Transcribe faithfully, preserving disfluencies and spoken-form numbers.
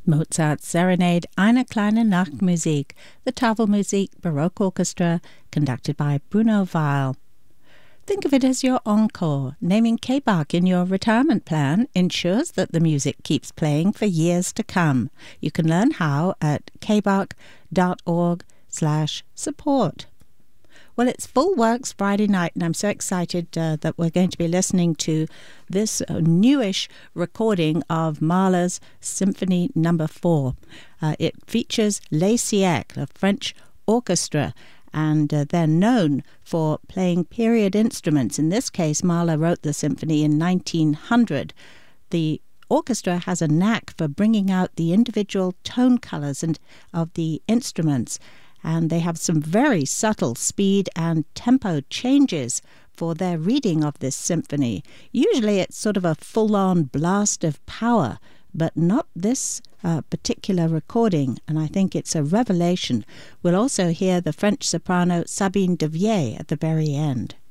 Mozart's Serenade, Eine kleine Nachtmusik, the Tafelmusik Baroque Orchestra, conducted by Bruno Weil. Think of it as your encore. Naming K Bach in your retirement plan ensures that the music keeps playing for years to come. You can learn how at kbach.org slash support. Well, it's Full Works Friday night, and I'm so excited uh, that we're going to be listening to this uh, newish recording of Mahler's Symphony Number Four. Uh, it features Les Siècles, a French orchestra, and uh, they're known for playing period instruments. In this case, Mahler wrote the symphony in nineteen hundred. The orchestra has a knack for bringing out the individual tone colors and of the instruments, and they have some very subtle speed and tempo changes for their reading of this symphony. Usually it's sort of a full-on blast of power, but not this uh, particular recording, and I think it's a revelation. We'll also hear the French soprano Sabine Devier at the very end.